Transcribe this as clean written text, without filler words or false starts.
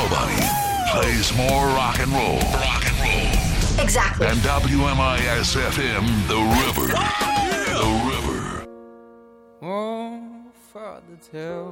Nobody plays more rock and roll. Rock and roll. Exactly. And WMIS FM, The River. The River. Oh, Father, tell